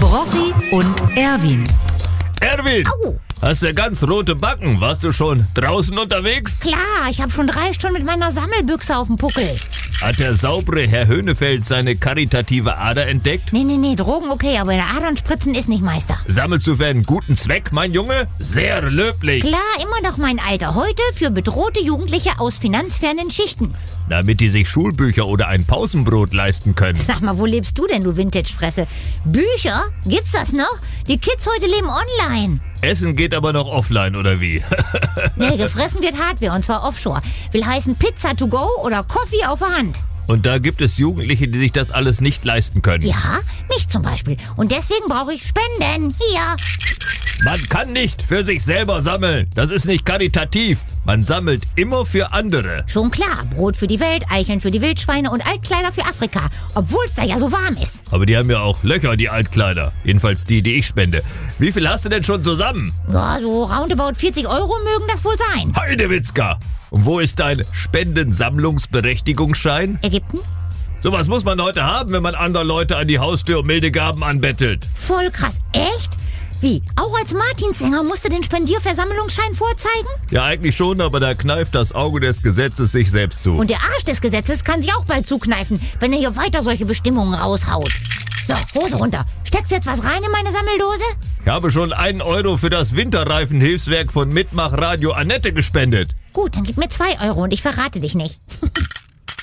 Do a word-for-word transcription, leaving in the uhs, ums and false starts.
Rochi und Erwin. Erwin, Au. hast du ganz rote Backen? Warst du schon draußen unterwegs? Klar, ich habe schon drei Stunden mit meiner Sammelbüchse auf dem Puckel. Hat der saubere Herr Höhnefeld seine karitative Ader entdeckt? Nee, nee, nee, Drogen okay, aber der Adernspritzen ist nicht Meister. Sammelst du für einen guten Zweck, mein Junge? Sehr löblich. Klar, immer noch mein Alter. Heute für bedrohte Jugendliche aus finanzfernen Schichten. Damit die sich Schulbücher oder ein Pausenbrot leisten können. Sag mal, wo lebst du denn, du Vintage-Fresse? Bücher? Gibt's das noch? Die Kids heute leben online. Essen geht aber noch offline, oder wie? Nee, gefressen wird Hardware, und zwar offshore. Will heißen Pizza to go oder Coffee auf der Hand. Und da gibt es Jugendliche, die sich das alles nicht leisten können. Ja, mich zum Beispiel. Und deswegen brauche ich Spenden. Hier. Man kann nicht für sich selber sammeln. Das ist nicht karitativ. Man sammelt immer für andere. Schon klar, Brot für die Welt, Eicheln für die Wildschweine und Altkleider für Afrika. Obwohl es da ja so warm ist. Aber die haben ja auch Löcher, die Altkleider. Jedenfalls die, die ich spende. Wie viel hast du denn schon zusammen? Ja, so roundabout vierzig Euro mögen das wohl sein. Heidewitzka! Und wo ist dein Spendensammlungsberechtigungsschein? Ägypten? Sowas muss man heute haben, wenn man andere Leute an die Haustür um milde Gaben anbettelt. Voll krass. Echt? Wie? Auch als Martinssänger musst du den Spendierversammlungsschein vorzeigen? Ja, eigentlich schon, aber da kneift das Auge des Gesetzes sich selbst zu. Und der Arsch des Gesetzes kann sich auch bald zukneifen, wenn er hier weiter solche Bestimmungen raushaut. So, Hose runter. Steckst jetzt was rein in meine Sammeldose? Ich habe schon einen Euro für das Winterreifenhilfswerk von Mitmach Radio Annette gespendet. Gut, dann gib mir zwei Euro und ich verrate dich nicht.